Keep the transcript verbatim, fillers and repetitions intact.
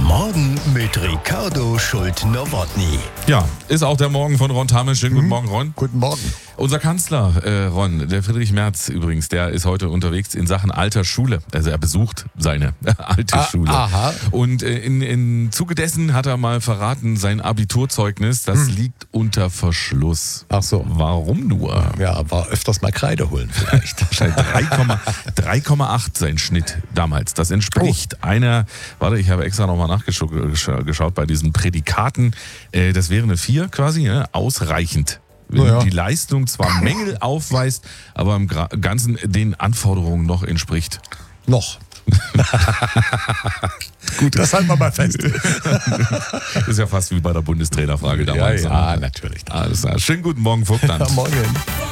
Morgen mit Ricardo Schult-Nowotny. Ja, ist auch der Morgen von Ron Thames. Schönen guten Morgen, Ron. Guten Morgen. Unser Kanzler, äh, Ron, der Friedrich Merz übrigens, der ist heute unterwegs in Sachen alter Schule. Also er besucht seine alte Ah, Schule. aha. Und äh, in, in Zuge dessen hat er mal verraten, sein Abiturzeugnis, das Hm. liegt unter Verschluss. Ach so. Warum nur? Ja, war öfters mal Kreide holen vielleicht. drei Komma acht sein Schnitt damals. Das entspricht Oh. einer, warte, ich habe extra nochmal nachgeschaut geschaut bei diesen Prädikaten. Äh, das wäre eine vier quasi, ne? Ausreichend. Wenn Ja. die Leistung zwar Mängel aufweist, aber im Gra- Ganzen den Anforderungen noch entspricht. Noch. Gut, das halten wir mal fest. Ist ja fast wie bei der Bundestrainerfrage damals. ja, natürlich. Alles klar. Schönen guten Morgen, Vogtland. Morgen.